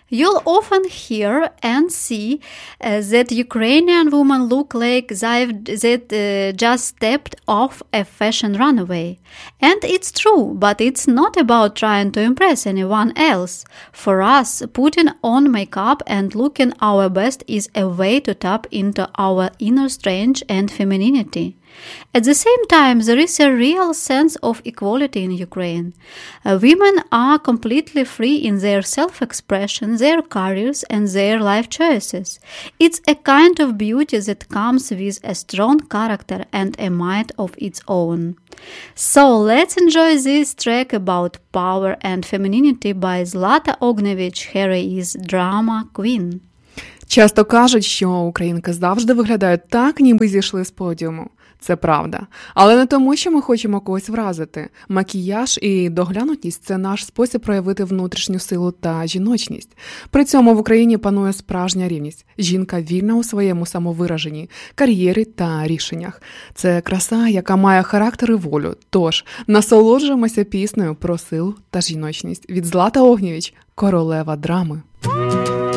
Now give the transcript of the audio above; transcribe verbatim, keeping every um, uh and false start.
You'll often hear and see uh, that Ukrainian women look like they've that, uh, just stepped off a fashion runway. And it's true, but it's not about trying to impress anyone else. For us, putting on makeup and looking our best is a way to tap into our inner strength and femininity. At the same time, there is a real sense of equality in Ukraine. Uh, women are completely free in their self-expression, their careers, and their life choices. It's a kind of beauty that comes with a strong character and a mind of its own. So let's enjoy this track about power and femininity by Zlata Ognjevich, Harry's drama queen. Часто кажуть, що українки завжди виглядають так, ніби зійшли з подіуму. Це правда. Але не тому, що ми хочемо когось вразити. Макіяж і доглянутість – це наш спосіб проявити внутрішню силу та жіночність. При цьому в Україні панує справжня рівність. Жінка вільна у своєму самовираженні, кар'єрі та рішеннях. Це краса, яка має характер і волю. Тож, насолоджуємося піснею про силу та жіночність. Від Злата Огнєвіч, королева драми.